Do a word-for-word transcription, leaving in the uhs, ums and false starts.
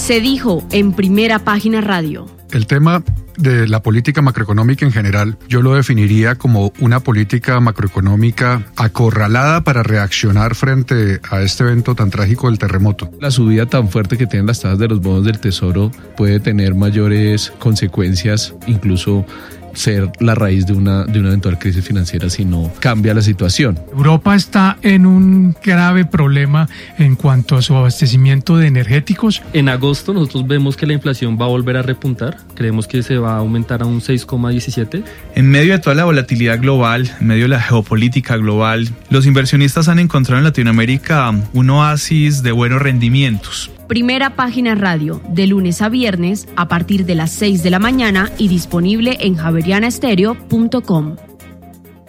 Se dijo en Primera Página Radio. El tema de la política macroeconómica en general, yo lo definiría como una política macroeconómica acorralada para reaccionar frente a este evento tan trágico del terremoto. La subida tan fuerte que tienen las tasas de los bonos del Tesoro puede tener mayores consecuencias, incluso ser la raíz de una, de una eventual crisis financiera si no cambia la situación. Europa está en un grave problema en cuanto a su abastecimiento de energéticos. En agosto nosotros vemos que la inflación va a volver a repuntar, creemos que se va a aumentar a un seis coma diecisiete. En medio de toda la volatilidad global, en medio de la geopolítica global, los inversionistas han encontrado en Latinoamérica un oasis de buenos rendimientos. Primera Página Radio, de lunes a viernes a partir de las seis de la mañana y disponible en javeriana estéreo punto com.